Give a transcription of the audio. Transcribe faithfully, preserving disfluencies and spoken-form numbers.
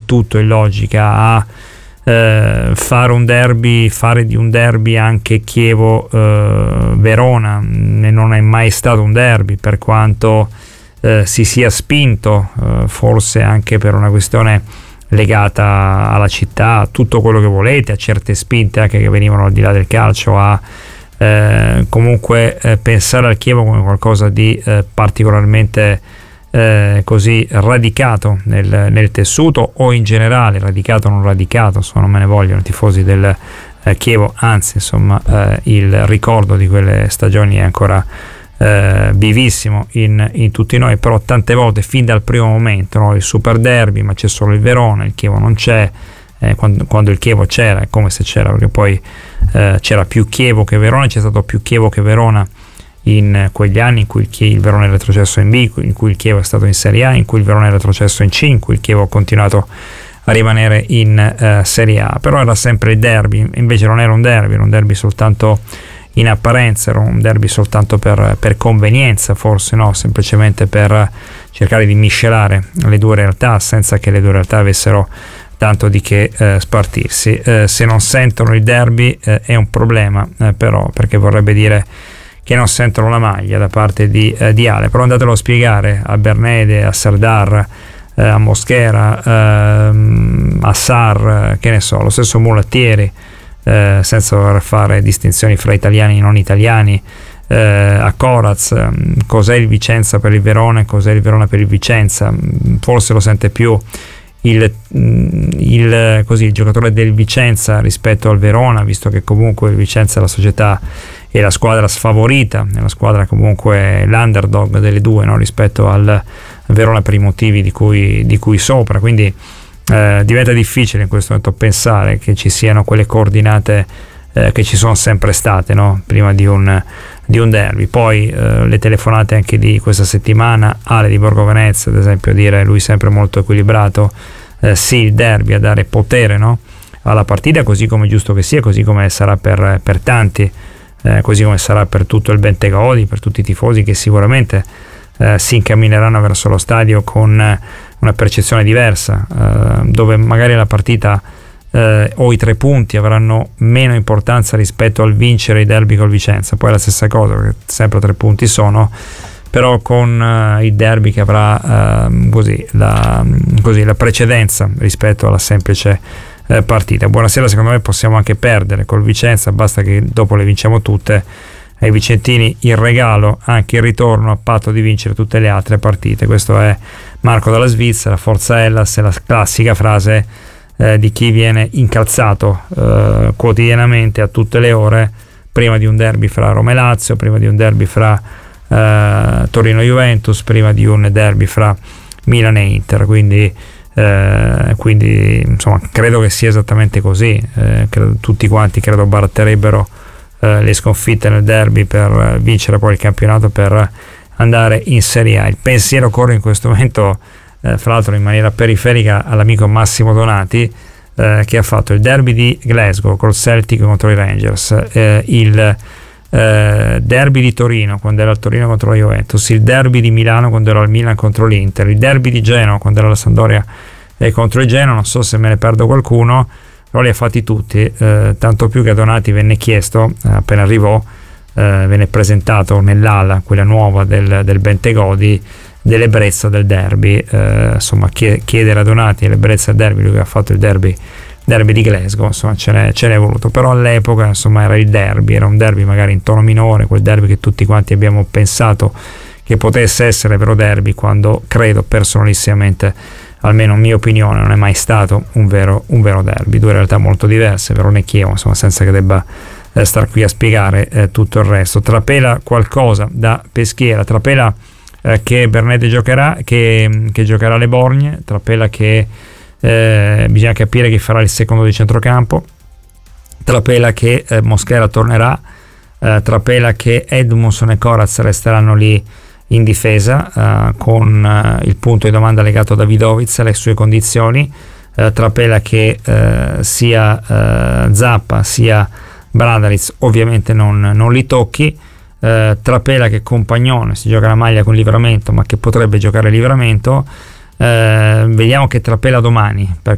tutto in logica a eh, fare un derby, fare di un derby anche Chievo-Verona, eh, non è mai stato un derby, per quanto eh, si sia spinto, eh, forse anche per una questione legata alla città, a tutto quello che volete, a certe spinte anche che venivano al di là del calcio, a eh, comunque eh, pensare al Chievo come qualcosa di eh, particolarmente eh, così radicato nel, nel tessuto, o in generale radicato o non radicato, insomma non me ne vogliono i tifosi del eh, Chievo, anzi insomma eh, il ricordo di quelle stagioni è ancora Eh, vivissimo in, in tutti noi, però tante volte fin dal primo momento, no? Il super derby, ma c'è solo il Verona, il Chievo non c'è, eh, quando, quando il Chievo c'era è come se c'era, perché poi eh, c'era più Chievo che Verona, c'è stato più Chievo che Verona in quegli anni in cui il, Chievo, il Verona è retrocesso in B, in cui il Chievo è stato in Serie A, in cui il Verona è retrocesso in C, in cui il Chievo ha continuato a rimanere in eh, Serie A, però era sempre il derby, invece non era un derby, era un derby soltanto in apparenza, era un derby soltanto per, per convenienza, forse, no, semplicemente per cercare di miscelare le due realtà senza che le due realtà avessero tanto di che eh, spartirsi. Eh, se non sentono il derby eh, è un problema, eh, però, perché vorrebbe dire che non sentono la maglia da parte di, eh, di Ale, però andatelo a spiegare a Bernede, a Sardar, eh, a Moschera, eh, a Sar, che ne so, lo stesso Mulattieri, Eh, senza dover fare distinzioni fra italiani e non italiani, eh, a Coraz, eh, cos'è il Vicenza per il Verona e cos'è il Verona per il Vicenza. Forse lo sente più il, il, così, il giocatore del Vicenza rispetto al Verona, visto che comunque il Vicenza è la società e la squadra sfavorita, è la squadra comunque l'underdog delle due, no? Rispetto al Verona per i motivi di cui, di cui sopra, quindi Eh, diventa difficile in questo momento pensare che ci siano quelle coordinate eh, che ci sono sempre state, no? Prima di un, di un derby. Poi eh, le telefonate anche di questa settimana, Ale di Borgo Venezia ad esempio, dire lui sempre molto equilibrato, eh, sì il derby, a dare potere, no? alla partita, così come è giusto che sia, così come sarà per, per tanti, eh, così come sarà per tutto il Bentegodi, per tutti i tifosi che sicuramente eh, si incammineranno verso lo stadio con una percezione diversa, eh, dove magari la partita eh, o i tre punti avranno meno importanza rispetto al vincere i derby col Vicenza. Poi è la stessa cosa, perché sempre tre punti sono, però con eh, il derby che avrà eh, così, la, così la precedenza rispetto alla semplice eh, partita. Buonasera, secondo me possiamo anche perdere col Vicenza, basta che dopo le vinciamo tutte. Ai vicentini il regalo, anche il ritorno, a patto di vincere tutte le altre partite. Questo è Marco dalla Svizzera, Forza Hellas, è la classica frase eh, di chi viene incalzato eh, quotidianamente a tutte le ore prima di un derby fra Roma e Lazio, prima di un derby fra eh, Torino e Juventus, prima di un derby fra Milan e Inter, quindi, eh, quindi insomma credo che sia esattamente così. Eh, credo, tutti quanti credo baratterebbero Uh, le sconfitte nel derby per uh, vincere poi il campionato, per andare in Serie A. Il pensiero corre in questo momento, uh, fra l'altro in maniera periferica, all'amico Massimo Donati, uh, che ha fatto il derby di Glasgow col Celtic contro i Rangers, uh, il uh, derby di Torino quando era il Torino contro la Juventus, il derby di Milano quando era il Milan contro l'Inter, il derby di Genova quando era la Sampdoria e contro il Genoa. Non so se me ne perdo qualcuno, però li ha fatti tutti, eh, tanto più che a Donati venne chiesto, eh, appena arrivò, eh, venne presentato nell'ala, quella nuova del, del Bentegodi, dell'ebbrezza del derby, eh, insomma chiedere a Donati l'ebbrezza del derby, lui che ha fatto il derby, derby di Glasgow, insomma ce n'è, ce n'è voluto, però all'epoca insomma era il derby, era un derby magari in tono minore, quel derby che tutti quanti abbiamo pensato che potesse essere vero derby, quando credo personalissimamente, almeno in mia opinione, non è mai stato un vero, un vero derby. Due realtà molto diverse, Verona e Chievo, insomma, senza che debba eh, star qui a spiegare eh, tutto il resto. Trapela qualcosa da Peschiera, Trapela eh, che Bernede giocherà, che, che giocherà alle Borgne, Trapela che eh, bisogna capire chi farà il secondo di centrocampo, Trapela che eh, Moschera tornerà, eh, Trapela che Edmondson e Coraz resteranno lì in difesa, uh, con uh, il punto di domanda legato a Davidovic e le sue condizioni, uh, Trapela che uh, sia uh, Zappa sia Bradaric ovviamente non, non li tocchi, uh, Trapela che Compagnone si gioca la maglia con Livramento ma che potrebbe giocare Livramento. Uh, vediamo che Trapela domani,